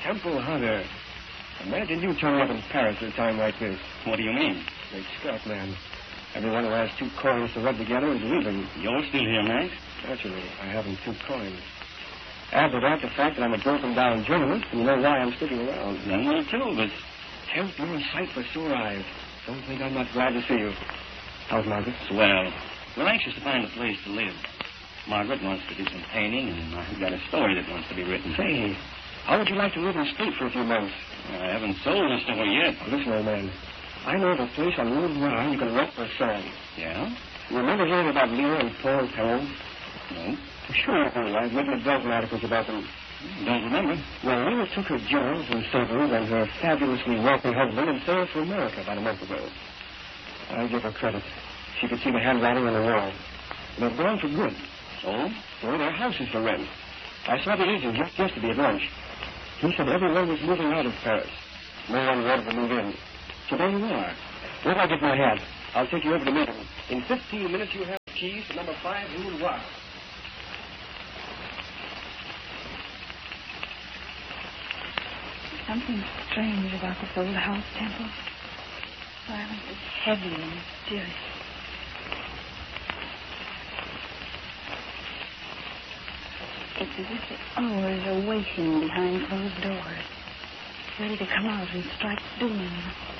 Temple Hunter. Imagine you turning up in Paris at a time like this. What do you mean? Great Scott, man. Everyone who has 2 coins to rub together is leaving. You're still here, Max? Naturally, I haven't 2 coins. Add to that the fact that I'm a broken-down journalist, and you know why I'm sticking around. Then me too, but... Temp, you're a sight for sore eyes. Don't think I'm not glad to see you. How's Margaret? Swell. We're anxious to find a place to live. Margaret wants to do some painting, and I've got a story that wants to be written. Say, how would you like to live in the street for a few months? I haven't sold the story yet. Oh, listen, old man. I know of a place on Rue Noir you can rent for a song. Yeah? You remember hearing about Lear and Paul Perron? No. Sure I do. I've written a dozen articles about them. Don't remember. Well, Lear took her jewels and silver and her fabulously wealthy husband and sailed for America about a month ago. I give her credit. She could see the handwriting on the wall. They're gone for good. So? So their house is for rent. I saw the agent just yesterday at lunch. He said everyone was moving out of Paris. No one wanted to move in. So there you are. Where do I get my hat? I'll take you over to meet him. In 15 minutes, you have the keys to number 5 Rue Noir. Something strange about this old house, Temple. Silence is heavy and mysterious. It's as if the hours are waiting behind closed doors, ready to come out and strike doom.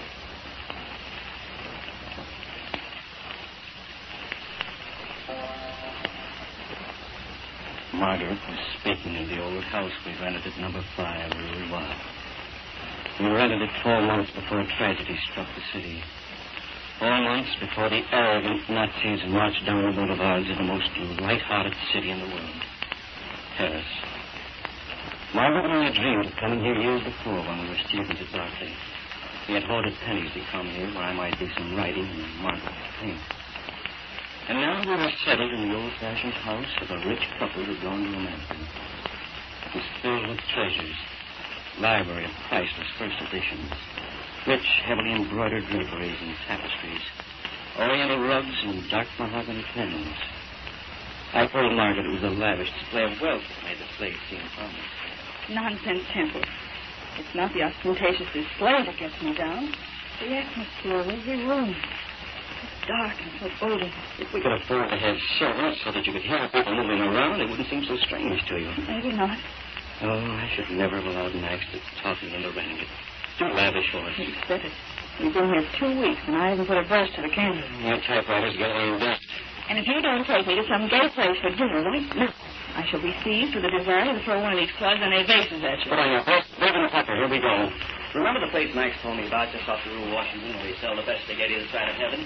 Margaret was speaking of the old house we rented at number 5 Rue Noir. We rented it 4 months before tragedy struck the city. 4 months before the arrogant Nazis marched down the boulevards of the most light-hearted city in the world, Paris. Margaret and I dreamed of coming here years before when we were students at Berkeley. We had hoarded pennies to come here where I might do some writing and Margaret would paint. And now we were settled in the old-fashioned house of a rich couple who'd gone to America. It was filled with treasures, library of priceless first editions, rich, heavily embroidered draperies and tapestries, oriental rugs and dark mahogany curtains. I told Margaret it was a lavish display of wealth that made the place seem prominent. Nonsense, Temple. It's not the ostentatious display that gets me down. The atmosphere of every room. It's dark and foreboding. If we could afford to have servants so that you could hear people moving around, it wouldn't seem so strange to you. Maybe not. Oh, I should never have allowed Max to talk me into renting it. Too lavish for us. You said it. We've been here 2 weeks, and I haven't put a brush to the candle. Your typewriter's gathering dust. And if you don't take me to some gay place for dinner right now, I shall be seized with a desire to throw one of these clubs and their vases at you. Put on your best ribbon tucker. Here we go. Remember the place Max told me about just off the Rue Washington where they sell the best spaghetti this side of heaven?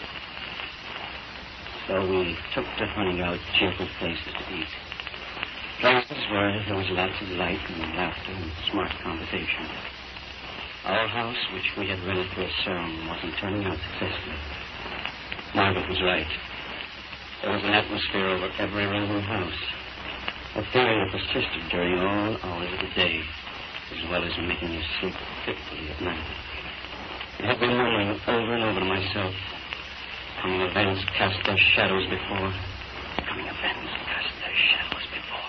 So we took to hunting out cheerful places to eat. Places where there was lots of light and laughter and smart conversation. Our house, which we had rented for a sermon, wasn't turning out successfully. Margaret was right. There was an atmosphere over every room in the house. A feeling that persisted during all hours of the day, as well as making you sleep fitfully at night. I had been murmuring over and over to myself, coming events cast their shadows before. Coming events cast their shadows before.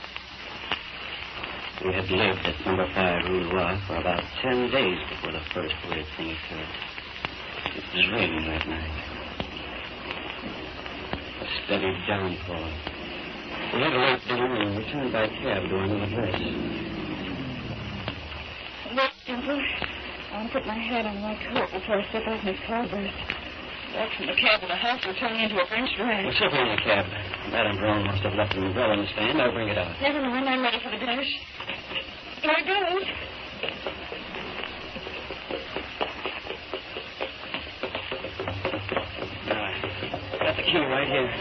We had lived at number 5 Rue Noir for about 10 days before the first weird thing occurred. It was raining that night. A steady downpour. We had a late dinner and returned by cab to our new address. Look, Temple, I want to put my head on my coat before I step out in this cloudburst. Walk from the cab to the house will turn me into a French drag. We'll sit in the cab. Madame Brown must have left an umbrella in the stand. I'll bring it out. Never mind, I'm ready for the dash. Here it goes. Got the key right here.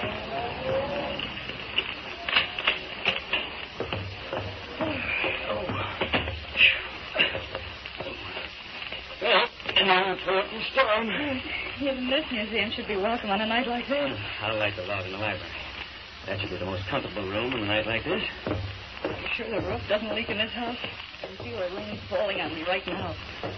Well, an important storm. Even this museum should be welcome on a night like this. I like the log in the library. That should be the most comfortable room on a night like this. Are you sure the roof doesn't leak in this house? I can feel the rain falling on me right now.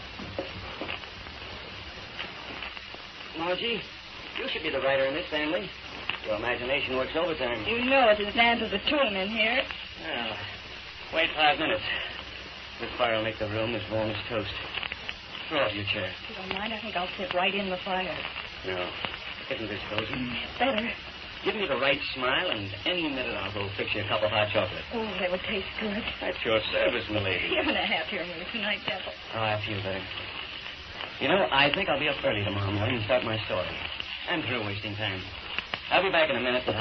Margie, you should be the writer in this family. Your imagination works overtime. You know it's as damp as a tomb in here. Well, wait 5 minutes. This fire will make the room as warm as toast. Throw out your chair. If you don't mind, I think I'll sit right in the fire. No. Isn't this cozy? It's better. Give me the right smile, and any minute I'll go fix you a cup of hot chocolate. Oh, that would taste good. At your service, milady. You're in a happier mood tonight, Temple. Oh, I feel better. You know, I think I'll be up early tomorrow morning and start my story. I'm through wasting time. I'll be back in a minute with